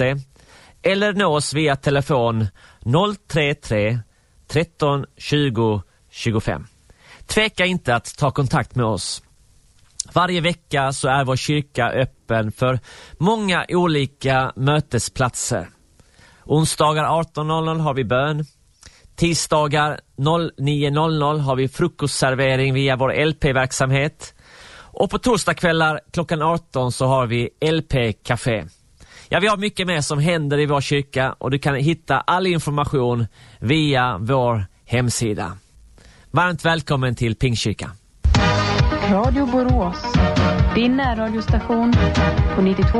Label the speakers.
Speaker 1: eller nå oss via telefon 033 13 20 25. Tveka inte att ta kontakt med oss. Varje vecka så är vår kyrka öppen för många olika mötesplatser. Onsdagar 18.00 har vi bön. Tisdagar 09.00 har vi frukostservering via vår LP-verksamhet. Och på torsdagskvällar klockan 18 så har vi LP-café. Ja, vi har mycket mer som händer i vår kyrka och du kan hitta all information via vår hemsida. Varmt välkommen till Pingstkyrkan.
Speaker 2: Radio Borås, din närradiostation på 92,4.